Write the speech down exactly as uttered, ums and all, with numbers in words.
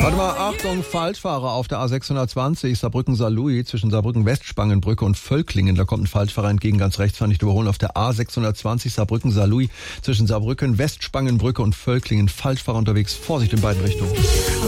Warte mal, Achtung, Falschfahrer auf der A sechshundertzwanzig, Saarbrücken-Saarlouis, zwischen Saarbrücken-Westspangenbrücke und Völklingen. Da kommt ein Falschfahrer entgegen, ganz rechts, fand ich überholen, auf der A sechshundertzwanzig, Saarbrücken-Saarlouis, zwischen Saarbrücken, Westspangenbrücke und Völklingen. Falschfahrer unterwegs, Vorsicht in beiden Richtungen.